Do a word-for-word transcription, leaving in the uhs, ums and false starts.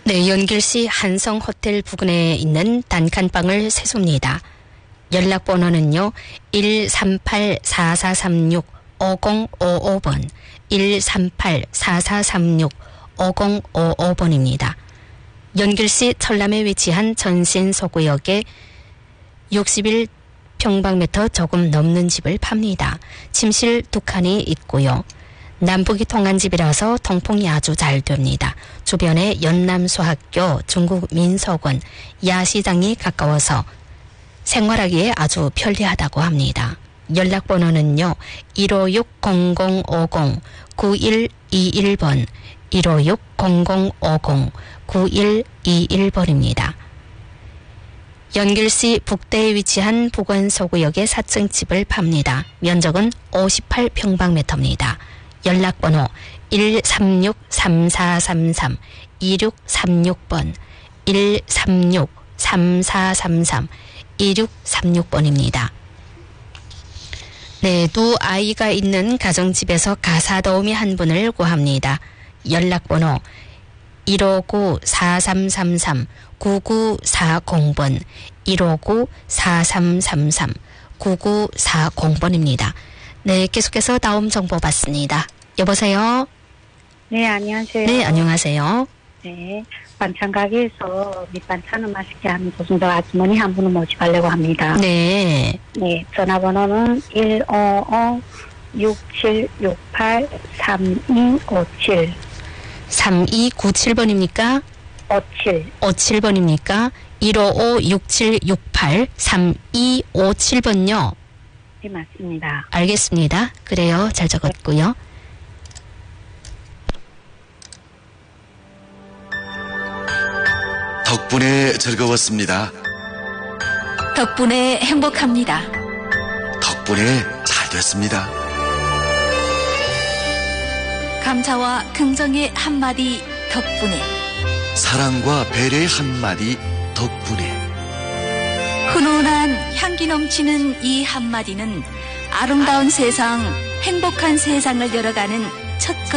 네, 연길시 한성호텔 부근에 있는 단칸방을 세수입니다. 연락번호는요, 일삼팔 사사삼육 오공오오 번, 일삼팔 사사삼육 오공오오 번입니다. 연길시 철남에 위치한 전신서구역에 육십일 평방미터 조금 넘는 집을 팝니다. 침실 두 칸이 있고요. 남북이 통한 집이라서 통풍이 아주 잘 됩니다. 주변에 연남수학교, 중국민속원, 야시장이 가까워서 생활하기에 아주 편리하다고 합니다. 연락번호는요, 일오육 공공오공 구일이일 번, 일오육 공공오공 구일이일 번입니다. 연길시 북대에 위치한 북원서구역의 사 층 집을 팝니다. 면적은 오십팔 평방미터입니다. 연락번호 일삼육 삼사삼삼 이육삼육 번, 일삼육 삼사삼삼 이육삼육 번입니다. 네, 두 아이가 있는 가정집에서 가사도우미 한 분을 구합니다. 연락번호 일오구 사삼삼삼 구구사공 번, 일오구 사삼삼삼 구구사공 번입니다. 네, 계속해서 다음 정보 받습니다. 여보세요? 네, 안녕하세요. 네, 안녕하세요. 네, 반찬 가게에서 밑반찬을 맛있게 하는 조승덕 아주머니 한 분을 모집하려고 합니다. 네. 네, 전화번호는 일오오 육칠육팔 삼이오칠. 삼이구칠 번입니까? 오칠. 오칠 번입니까? 일오오 육칠육팔 삼이오칠 번요. 네, 맞습니다. 알겠습니다. 그래요. 잘 적었고요. 덕분에 즐거웠습니다. 덕분에 행복합니다. 덕분에 잘 됐습니다. 감사와 긍정의 한마디 덕분에, 사랑과 배려의 한마디 덕분에, 훈훈한 향기 넘치는 이 한마디는 아름다운 세상, 행복한 세상을 열어가는 첫 걸음